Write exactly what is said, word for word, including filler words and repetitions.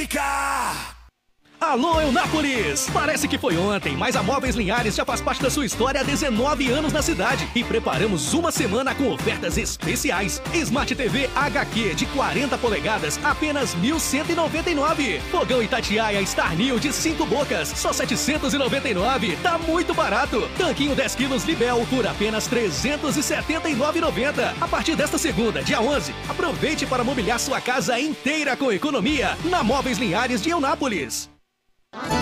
América! Alô, Eunápolis! Parece que foi ontem, mas a Móveis Linhares já faz parte da sua história há dezenove anos na cidade. E preparamos uma semana com ofertas especiais. Smart T V H Q de quarenta polegadas, apenas mil cento e noventa e nove reais. Fogão Itatiaia Star New de cinco bocas, só setecentos e noventa e nove reais. Tá muito barato. Tanquinho dez quilos Libel por apenas trezentos e setenta e nove reais e noventa centavos. A partir desta segunda, dia onze, aproveite para mobiliar sua casa inteira com economia na Móveis Linhares de Eunápolis.